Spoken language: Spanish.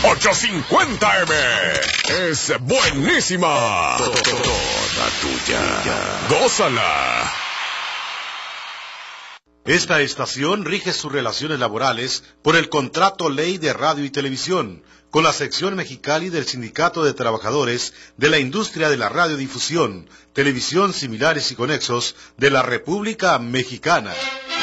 850M. Es buenísima. Toda tuya. Gózala. Esta estación rige sus relaciones laborales por el Contrato Ley de Radio y Televisión, con la sección Mexicali del Sindicato de Trabajadores de la Industria de la Radiodifusión, Televisión Similares y Conexos de la República Mexicana.